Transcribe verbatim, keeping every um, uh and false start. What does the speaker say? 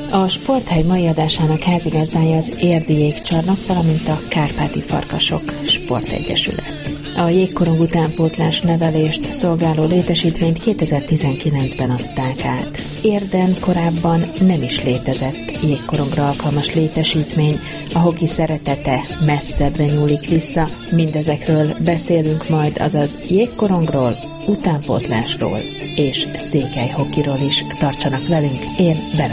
A Sporthely mai adásának házigazdája az Érdi Jégcsarnok, valamint a Kárpáti Farkasok Sportegyesület. A jégkorong utánpótlás nevelést szolgáló létesítményt kétezer-tizenkilencben adták át. Érden korábban nem is létezett jégkorongra alkalmas létesítmény, a hoki szeretete messzebbre nyúlik vissza, mindezekről beszélünk majd, azaz jégkorongról, utánpótlásról és székelyhokiról is. Tartsanak velünk, én Bela